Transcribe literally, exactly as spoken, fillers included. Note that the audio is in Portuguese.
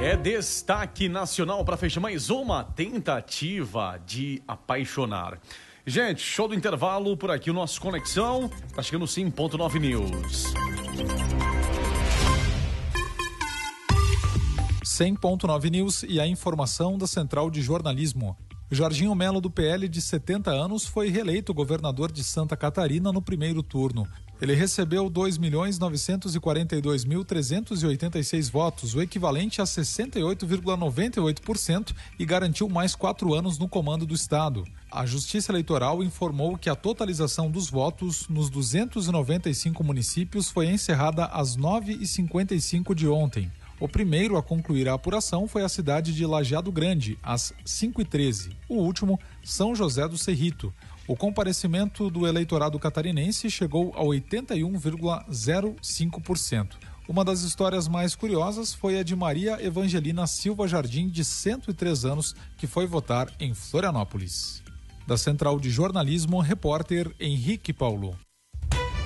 É destaque nacional para fechar mais uma tentativa de apaixonar. Gente, show do intervalo por aqui, o nosso Conexão. Tá chegando sim, ponto nove News. cem ponto nove News e a informação da Central de Jornalismo. Jorginho Melo, do P L, de setenta anos, foi reeleito governador de Santa Catarina no primeiro turno. Ele recebeu dois milhões novecentos e quarenta e dois mil trezentos e oitenta e seis votos, o equivalente a sessenta e oito vírgula noventa e oito por cento, e garantiu mais quatro anos no comando do Estado. A Justiça Eleitoral informou que a totalização dos votos nos duzentos e noventa e cinco municípios foi encerrada às nove e cinquenta e cinco de ontem. O primeiro a concluir a apuração foi a cidade de Lajeado Grande, às cinco e treze. O último, São José do Cerrito. O comparecimento do eleitorado catarinense chegou a oitenta e um vírgula zero cinco por cento. Uma das histórias mais curiosas foi a de Maria Evangelina Silva Jardim, de cento e três anos, que foi votar em Florianópolis. Da Central de Jornalismo, repórter Henrique Paulo.